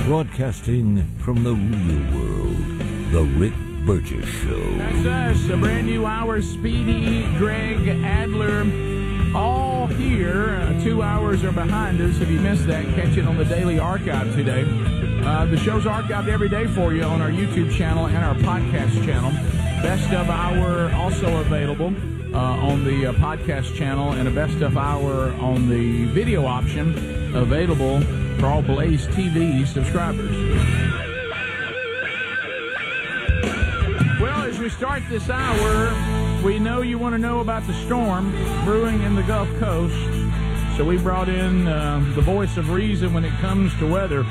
Broadcasting from the real world, The Rick Burgess Show. That's us, a brand new hour. Speedy, Greg, Adler, all here. 2 hours are behind us. If you missed that, catch it on the Daily Archive today. The show's archived every day for you on our YouTube channel and our podcast channel. Best of Hour also available on the podcast channel, and a Best of Hour on the video option available for all Blaze TV subscribers. Well, as we start this hour, we know you want to know about the storm brewing in the Gulf Coast, so we brought in the voice of reason when it comes to weather.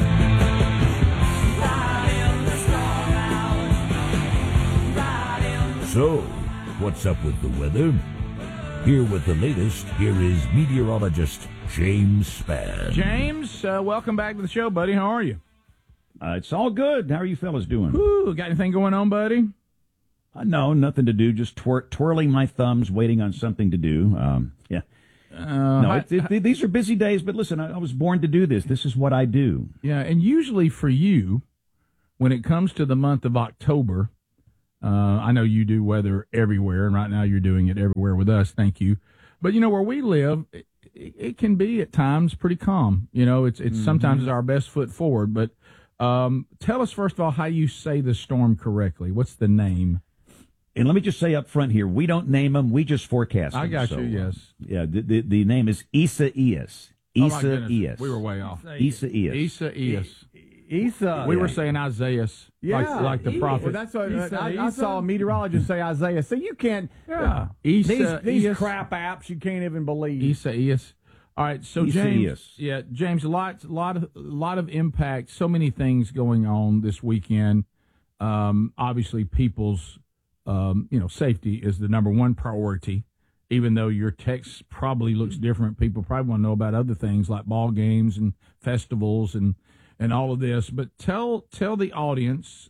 So, what's up with the weather? Here with the latest, here is meteorologist James Spann. James, welcome back to the show, buddy. How are you? It's all good. How are you fellas doing? Woo, got anything going on, buddy? No, nothing to do. Just twirling my thumbs, waiting on something to do. Yeah. These are busy days, but listen, I was born to do this. This is what I do. Yeah, and usually for you, when it comes to the month of October, I know you do weather everywhere, and right now you're doing it everywhere with us. Thank you. But, you know, where we live, it can be at times pretty calm. You know, it's sometimes our best foot forward. But tell us, first of all, how you say the storm correctly. What's the name? And let me just say up front here, we don't name them. We just forecast them. I got you, yes. Yeah, the name is Isaias. Isaias. We were way off. Isaias. Isaias. Isa. We were saying Isaiah, like the prophet. Well, that's what I saw a meteorologist say Isaiah. So you can't. Yeah. These crap apps you can't even believe. Isaias. All right, so James. Yeah, James. A lot of impact. So many things going on this weekend. Obviously, people's safety is the number one priority. Even though your text probably looks different, people probably want to know about other things like ball games and festivals and all of this. But tell the audience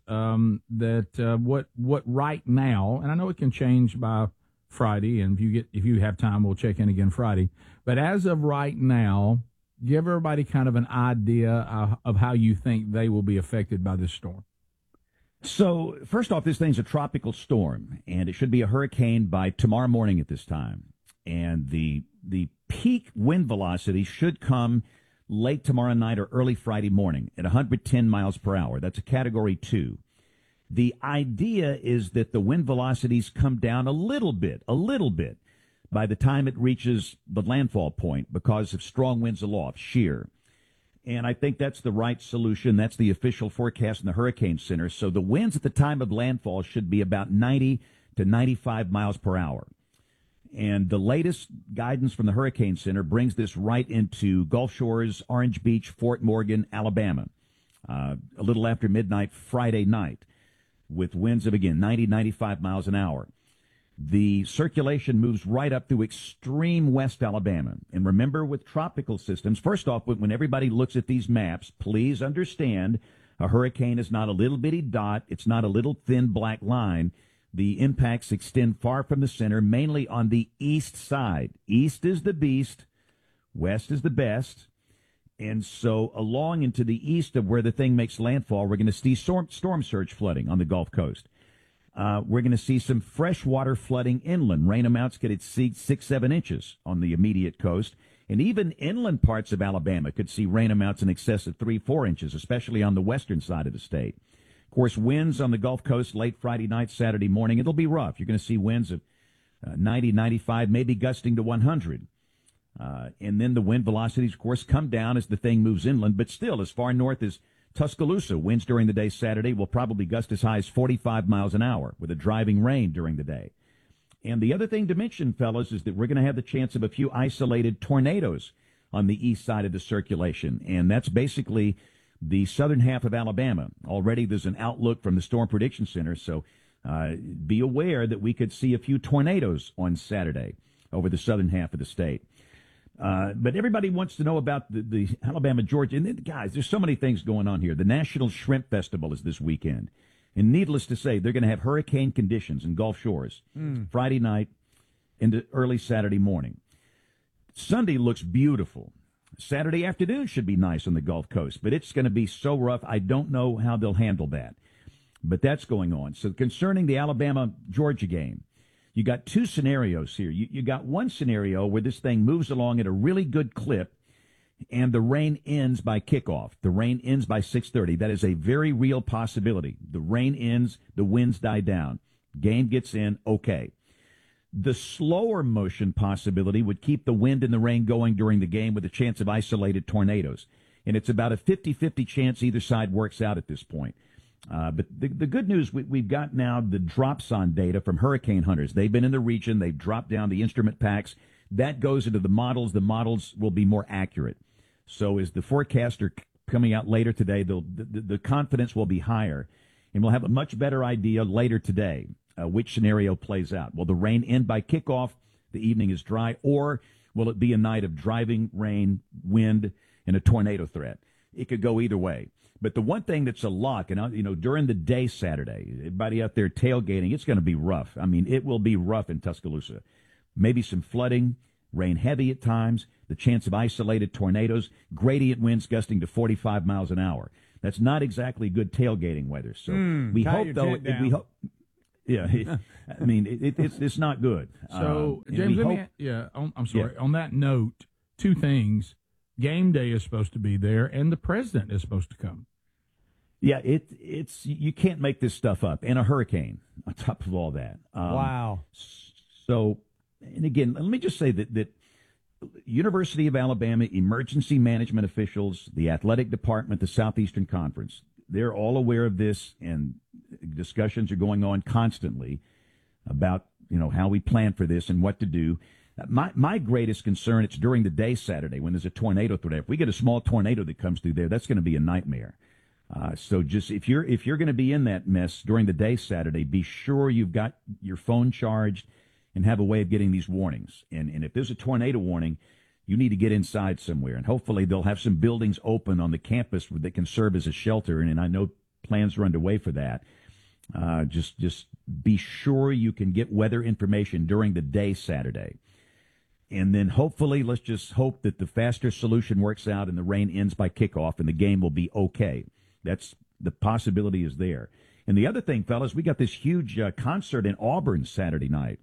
that what right now, and I know it can change by Friday, and if you have time, we'll check in again Friday. But as of right now, give everybody kind of an idea of how you think they will be affected by this storm. So, first off, this thing's a tropical storm, and it should be a hurricane by tomorrow morning at this time. And the peak wind velocity should come late tomorrow night or early Friday morning at 110 miles per hour. That's a Category 2. The idea is that the wind velocities come down a little bit by the time it reaches the landfall point because of strong winds aloft, shear. And I think that's the right solution. That's the official forecast in the Hurricane Center. So the winds at the time of landfall should be about 90 to 95 miles per hour. And the latest guidance from the Hurricane Center brings this right into Gulf Shores, Orange Beach, Fort Morgan, Alabama, a little after midnight Friday night, with winds of, again, 90, 95 miles an hour. The circulation moves right up through extreme West Alabama. And remember, with tropical systems, first off, when everybody looks at these maps, please understand a hurricane is not a little bitty dot. It's not a little thin black line. The impacts extend far from the center, mainly on the east side. East is the beast, west is the best. And so along into the east of where the thing makes landfall, we're going to see storm surge flooding on the Gulf Coast. We're going to see some freshwater flooding inland. Rain amounts could exceed 6-7 inches on the immediate coast. And even inland parts of Alabama could see rain amounts in excess of 3-4 inches, especially on the western side of the state. Of course, winds on the Gulf Coast late Friday night, Saturday morning, it'll be rough. You're going to see winds of 90, 95, maybe gusting to 100. And then the wind velocities, of course, come down as the thing moves inland, but still as far north as Tuscaloosa, winds during the day Saturday will probably gust as high as 45 miles an hour with a driving rain during the day. And the other thing to mention, fellas, is that we're going to have the chance of a few isolated tornadoes on the east side of the circulation. And that's basically the southern half of Alabama. Already there's an outlook from the Storm Prediction Center, so be aware that we could see a few tornadoes on Saturday over the southern half of the state. But everybody wants to know about the Alabama-Georgia. And then, guys, there's so many things going on here. The National Shrimp Festival is this weekend. And needless to say, they're going to have hurricane conditions in Gulf Shores Friday night into early Saturday morning. Sunday looks beautiful. Saturday afternoon should be nice on the Gulf Coast, but it's going to be so rough. I don't know how they'll handle that. But that's going on. So concerning the Alabama-Georgia game, you got two scenarios here. You got one scenario where this thing moves along at a really good clip, and the rain ends by kickoff. The rain ends by 6:30. That is a very real possibility. The rain ends, the winds die down. Game gets in, okay. The slower motion possibility would keep the wind and the rain going during the game with a chance of isolated tornadoes. And it's about a 50-50 chance either side works out at this point. But the good news, we've got now the dropson data from hurricane hunters. They've been in the region. They've dropped down the instrument packs. That goes into the models. The models will be more accurate. So as the forecasts are coming out later today, the confidence will be higher. And we'll have a much better idea later today which scenario plays out. Will the rain end by kickoff, the evening is dry, or will it be a night of driving rain, wind, and a tornado threat? It could go either way. But the one thing that's a lock, and during the day Saturday, everybody out there tailgating, it's going to be rough. I mean, it will be rough in Tuscaloosa. Maybe some flooding, rain heavy at times, the chance of isolated tornadoes, gradient winds gusting to 45 miles an hour. That's not exactly good tailgating weather. So we hope, though, yeah, I mean, it's not good. So, James, I'm sorry. Yeah. On that note, two things. Game day is supposed to be there, and the president is supposed to come. Yeah, it's you can't make this stuff up. And a hurricane on top of all that. Wow. So, and again, let me just say that University of Alabama emergency management officials, the athletic department, the Southeastern Conference, they're all aware of this, and discussions are going on constantly about how we plan for this and what to do. My greatest concern, it's during the day Saturday when there's a tornado threat. If we get a small tornado that comes through there, that's going to be a nightmare. So just if you're going to be in that mess during the day Saturday, be sure you've got your phone charged and have a way of getting these warnings. And if there's a tornado warning, you need to get inside somewhere. And hopefully they'll have some buildings open on the campus that can serve as a shelter. And I know plans are underway for that. Just be sure you can get weather information during the day Saturday. And then hopefully, let's just hope that the faster solution works out and the rain ends by kickoff and the game will be okay. That's the possibility is there. And the other thing, fellas, we got this huge concert in Auburn Saturday night.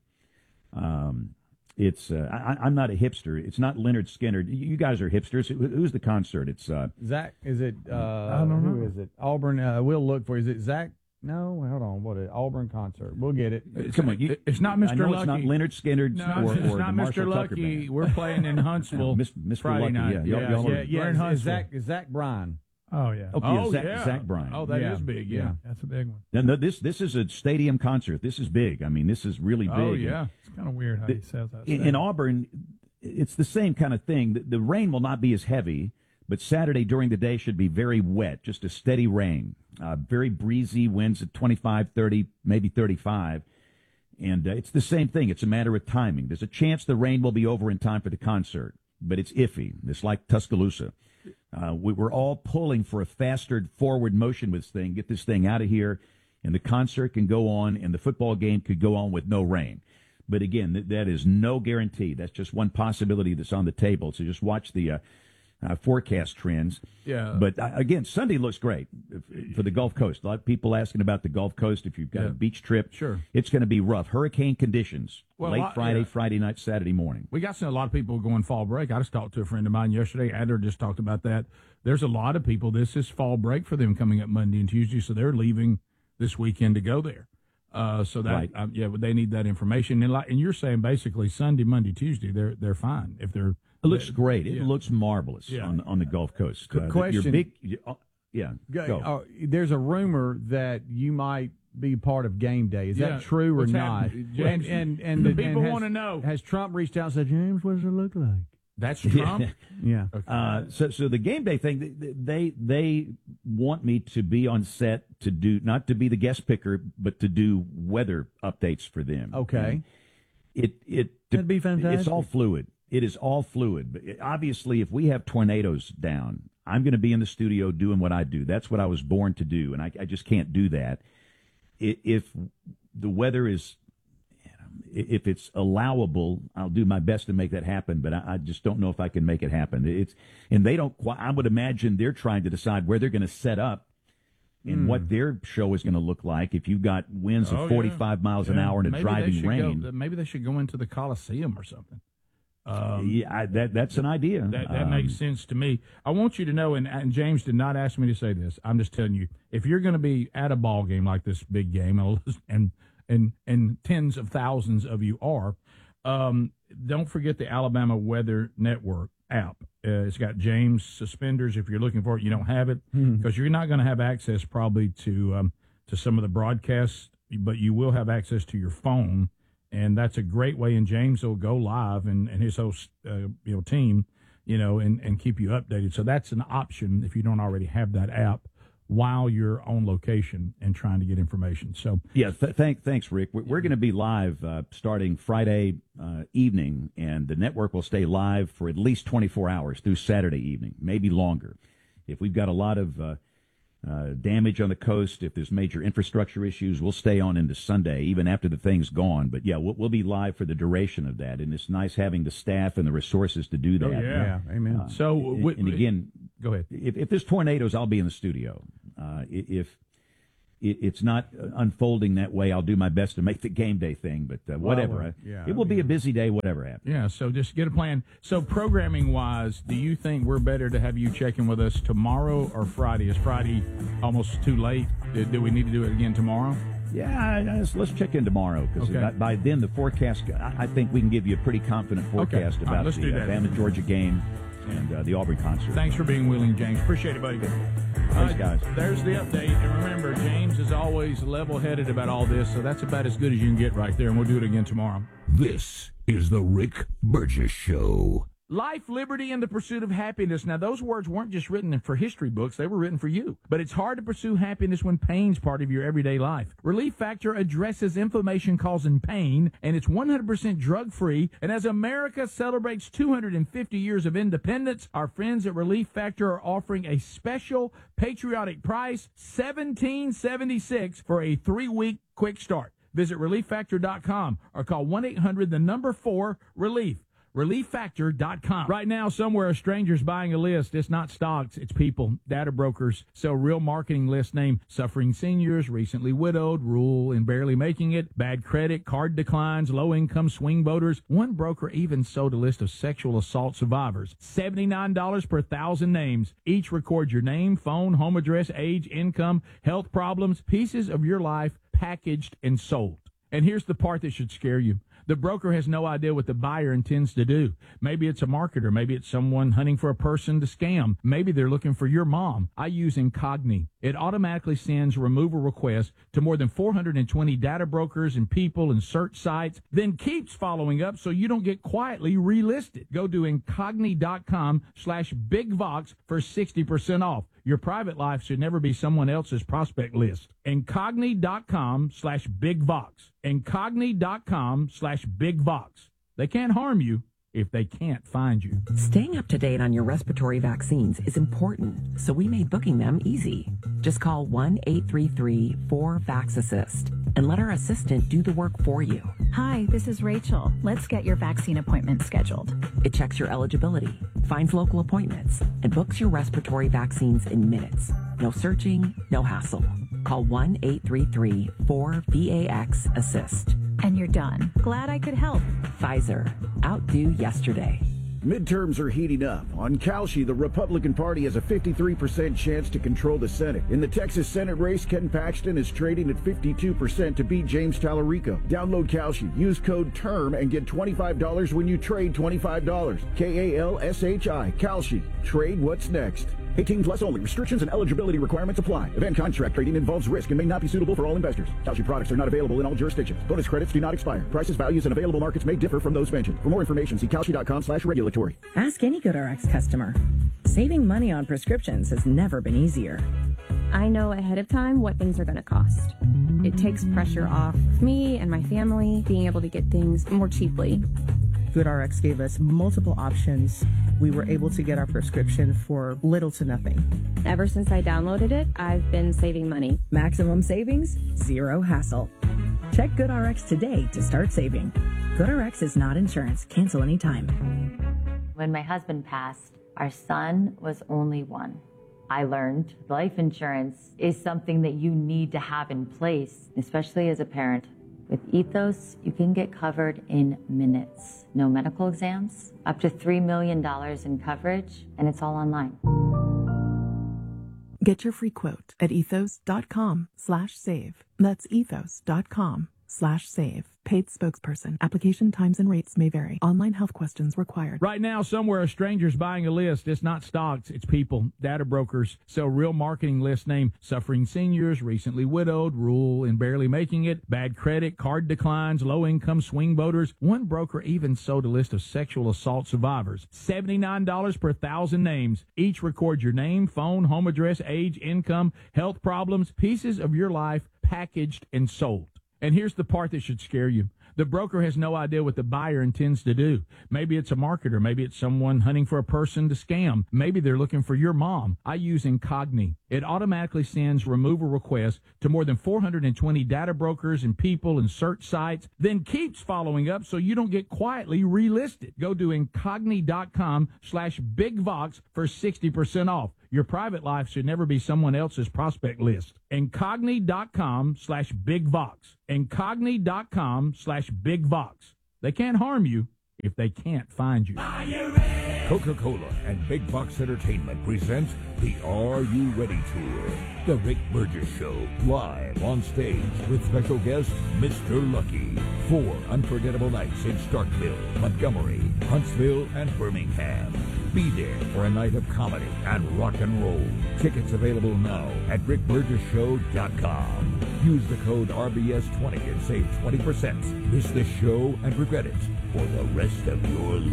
It's I'm not a hipster. It's not Leonard Skinner. You guys are hipsters. Who's the concert? It's Zach. Is it? I don't know. Who is it? Auburn. We'll look for. Is it Zach? No, hold on. What is Auburn concert? We'll get it. Come on, it's not Mr. I know Lucky. It's not Leonard Skinner. No, or it's not Marshall Mr. Tucker Lucky. band. We're playing in Huntsville. Mr. Friday Lucky. night. Yeah. We're in Huntsville. Is Zach Bryan? Oh yeah. Okay, Zach Bryan. Oh, that is big. Yeah, that's a big one. No, this is a stadium concert. This is big. I mean, this is really big. Oh yeah. It's kind of weird how he says that. In Auburn, it's the same kind of thing. The rain will not be as heavy, but Saturday during the day should be very wet, just a steady rain. Very breezy winds at 25, 30, maybe 35. And it's the same thing. It's a matter of timing. There's a chance the rain will be over in time for the concert, but it's iffy. It's like Tuscaloosa. We're all pulling for a faster forward motion with this thing, get this thing out of here, and the concert can go on, and the football game could go on with no rain. But again, that is no guarantee. That's just one possibility that's on the table. So just watch the forecast trends. Yeah. But again, Sunday looks great for the Gulf Coast. A lot of people asking about the Gulf Coast. If you've got a beach trip, sure, it's going to be rough. Hurricane conditions. Late Friday, Friday night, Saturday morning. We got a lot of people going fall break. I just talked to a friend of mine yesterday. Adler just talked about that. There's a lot of people. This is fall break for them coming up Monday and Tuesday, so they're leaving this weekend to go there. So that right. They need that information. And you're saying basically Sunday, Monday, Tuesday, they're fine if they're. It looks great. It looks marvelous on the Gulf Coast. Question. Go. There's a rumor that you might be part of game day. Is that true or not? James, and the people want to know. Has Trump reached out and said, James, what does it look like? That's Trump? Yeah. Okay. So the game day thing, they want me to be on set to do, not to be the guest picker, but to do weather updates for them. Okay. And that'd be fantastic. It's all fluid. It is all fluid. But obviously, if we have tornadoes down, I'm going to be in the studio doing what I do. That's what I was born to do, and I just can't do that. If the weather is if it's allowable, I'll do my best to make that happen. But I just don't know if I can make it happen. And they don't. I would imagine they're trying to decide where they're going to set up and what their show is going to look like. If you've got winds of 45 miles an hour and a driving rain, maybe they should go into the Coliseum or something. That's an idea. That makes sense to me. I want you to know, and James did not ask me to say this. I'm just telling you, if you're going to be at a ball game like this big game, and tens of thousands of you are, don't forget the Alabama Weather Network app. It's got James suspenders. If you're looking for it, you don't have it because you're not going to have access probably to some of the broadcasts, but you will have access to your phone, and that's a great way. And James will go live and his host team, and keep you updated. So that's an option if you don't already have that app while you're on location and trying to get information. So yeah, thanks, Rick. We're going to be live starting Friday evening, and the network will stay live for at least 24 hours through Saturday evening, maybe longer. If we've got a lot of damage on the coast, if there's major infrastructure issues, we'll stay on into Sunday, even after the thing's gone. But yeah, we'll be live for the duration of that, and it's nice having the staff and the resources to do that. Oh, yeah, amen. And again, go ahead. If there's tornadoes, I'll be in the studio. If it's not unfolding that way, I'll do my best to make the game day thing. But whatever, it will be a busy day, whatever happens. Yeah, so just get a plan. So programming-wise, do you think we're better to have you check in with us tomorrow or Friday? Is Friday almost too late? Do we need to do it again tomorrow? Yeah, let's check in tomorrow because by then the forecast, I think we can give you a pretty confident forecast about the Alabama-Georgia game and the Auburn concert. Thanks for being willing, James. Appreciate it, buddy. Thanks, guys. There's the update. And remember, James is always level-headed about all this, so that's about as good as you can get right there, and we'll do it again tomorrow. This is the Rick Burgess Show. Life, liberty, and the pursuit of happiness. Now, those words weren't just written for history books. They were written for you. But it's hard to pursue happiness when pain's part of your everyday life. Relief Factor addresses inflammation-causing pain, and it's 100% drug-free. And as America celebrates 250 years of independence, our friends at Relief Factor are offering a special patriotic price, $17.76 for a 3-week quick start. Visit ReliefFactor.com or call 1-800-4-RELIEF. ReliefFactor.com. Right now, somewhere a stranger's buying a list. It's not stocks, it's people. Data brokers sell real marketing lists named suffering seniors, recently widowed, rural and barely making it, bad credit, card declines, low-income swing voters. One broker even sold a list of sexual assault survivors. $79 per 1,000 names. Each records your name, phone, home address, age, income, health problems, pieces of your life packaged and sold. And here's the part that should scare you. The broker has no idea what the buyer intends to do. Maybe it's a marketer. Maybe it's someone hunting for a person to scam. Maybe they're looking for your mom. I use Incogni. It automatically sends removal requests to more than 420 data brokers and people and search sites, then keeps following up so you don't get quietly relisted. Go to Incogni.com/BigVox for 60% off. Your private life should never be someone else's prospect list. Incogni.com/BigVox. Incogni.com/BigVox. They can't harm you if they can't find you. Staying up to date on your respiratory vaccines is important, so we made booking them easy. Just call 1-833-4-VAX-ASSIST and let our assistant do the work for you. Hi, this is Rachel. Let's get your vaccine appointment scheduled. It checks your eligibility, finds local appointments, and books your respiratory vaccines in minutes. No searching, no hassle. Call 1-833-4-VAX-ASSIST. And you're done. Glad I could help. Pfizer. Outdo yesterday. Midterms are heating up. On Kalshi, the Republican Party has a 53% chance to control the Senate. In the Texas Senate race, Ken Paxton is trading at 52% to beat James Tallarico. Download Kalshi, use code TERM, and get $25 when you trade $25. Kalshi. Kalshi. Trade what's next. 18 plus only. Restrictions and eligibility requirements apply. Event contract trading involves risk and may not be suitable for all investors. Kalshi products are not available in all jurisdictions. Bonus credits do not expire. Prices, values, and available markets may differ from those mentioned. For more information, see Kalshi.com/regulatory. Ask any GoodRx customer. Saving money on prescriptions has never been easier. I know ahead of time what things are going to cost. It takes pressure off me and my family being able to get things more cheaply. GoodRx gave us multiple options. We were able to get our prescription for little to nothing. Ever since I downloaded it, I've been saving money. Maximum savings, zero hassle. Check Check GoodRx today to start saving. GoodRx is not insurance. Cancel anytime. When my husband passed, our son was only one. I learned life insurance is something that you need to have in place, especially as a parent. With Ethos, you can get covered in minutes. No medical exams, up to $3 million in coverage, and it's all online. Get your free quote at ethos.com/save. That's ethos.com/save. Paid spokesperson. Application times and rates may vary. Online health questions required. Right now, somewhere a stranger's buying a list. It's not stocks, it's people. Data brokers sell real marketing lists named suffering seniors, recently widowed, rural and barely making it, bad credit, card declines, low-income swing voters. One broker even sold a list of sexual assault survivors. $79 per 1,000 names. Each record your name, phone, home address, age, income, health problems, pieces of your life packaged and sold. And here's the part that should scare you. The broker has no idea what the buyer intends to do. Maybe it's a marketer. Maybe it's someone hunting for a person to scam. Maybe they're looking for your mom. I use Incogni. It automatically sends removal requests to more than 420 data brokers and people and search sites, then keeps following up so you don't get quietly relisted. Go to Incogni.com/BigVox for 60% off. Your private life should never be someone else's prospect list. Incogni.com/BigVox. Incogni.com/BigVox. They can't harm you if they can't find you. Coca-Cola and Big Box Entertainment presents the Are You Ready Tour. The Rick Burgess Show, live on stage with special guest Mr. Lucky. 4 unforgettable nights in Starkville, Montgomery, Huntsville, and Birmingham. Be there for a night of comedy and rock and roll. Tickets available now at rickburgessshow.com. Use the code RBS20 and save 20%. Miss this show and regret it for the rest of your life.